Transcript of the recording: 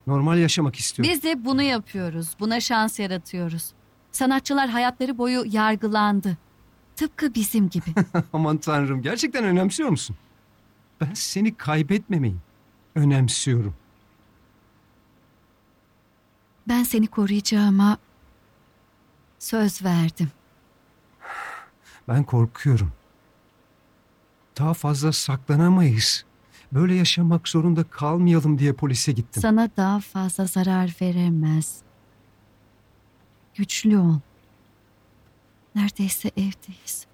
Normal yaşamak istiyorum. Biz de bunu yapıyoruz. Buna şans yaratıyoruz. Sanatçılar hayatları boyu yargılandı. Tıpkı bizim gibi. Aman Tanrım, gerçekten önemsiyor musun? Ben seni kaybetmemeyi önemsiyorum. Ben seni koruyacağıma söz verdim. Ben korkuyorum. Daha fazla saklanamayız. Böyle yaşamak zorunda kalmayalım diye polise gittim. Sana daha fazla zarar veremez. Güçlü ol. Neredeyse evdeyiz.